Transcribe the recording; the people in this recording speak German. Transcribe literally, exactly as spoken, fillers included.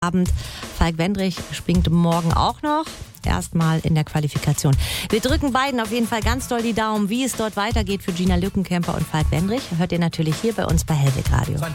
Abend. Falk Wendrich springt morgen auch noch. Erstmal in der Qualifikation. Wir drücken beiden auf jeden Fall ganz doll die Daumen, wie es dort weitergeht für Gina Lückenkämper und Falk Wendrich. Hört ihr natürlich hier bei uns bei Hellwig Radio.